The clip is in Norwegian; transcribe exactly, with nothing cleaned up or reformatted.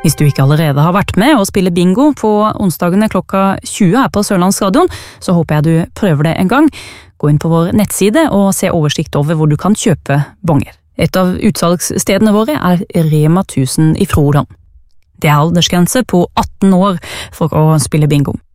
Hvis du ikke allerede har vært med og spille bingo på onsdagene klokka tjue her på Sørlands Stadion, så håper jeg du prøver det en gang. Gå inn på vår nettside og se oversikt over hvor du kan kjøpe bonger. Et av utsalgsstedene våre er Rema tusen i Froland. Det er aldersgrense på atten år for å spille bingo.